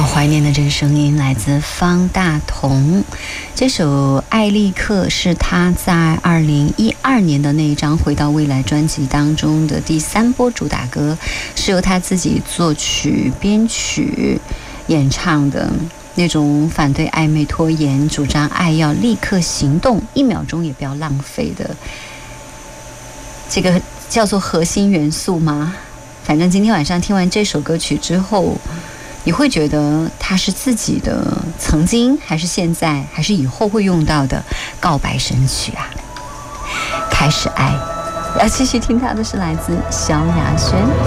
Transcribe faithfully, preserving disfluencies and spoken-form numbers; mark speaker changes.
Speaker 1: 怀念的这个声音来自方大同，这首《艾利克》是他在二零一二年的那一张《回到未来》专辑当中的第三波主打歌，是由他自己作曲、编曲、演唱的。那种反对暧昧拖延，主张爱要立刻行动，一秒钟也不要浪费的，这个叫做核心元素吗？反正今天晚上听完这首歌曲之后，你会觉得它是自己的曾经，还是现在，还是以后会用到的告白神曲啊！开始爱，要继续听到的是来自萧亚轩。